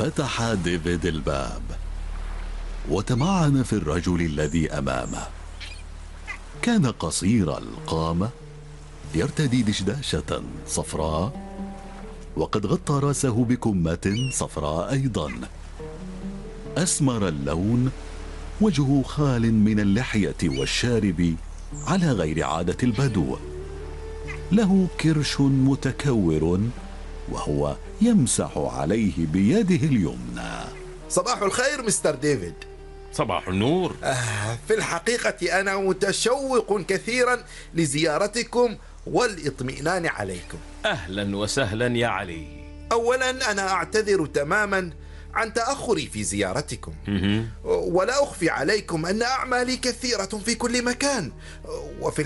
فتح ديفيد الباب وتمعن في الرجل الذي أمامه. كان قصير القامة، يرتدي دشداشة صفراء، وقد غطى رأسه بكمة صفراء أيضا. أسمر اللون، وجهه خال من اللحية والشارب على غير عادة البدو. له كرش متكور وهو يمسح عليه بيده اليمنى. صباح الخير مستر ديفيد. صباح النور. في الحقيقة أنا متشوق كثيرا لزيارتكم والاطمئنان عليكم. أهلا وسهلا يا علي. أولا أنا أعتذر تماما عن تأخري في زيارتكم، ولا أخفي عليكم أن أعمالي كثيرة في كل مكان، وفي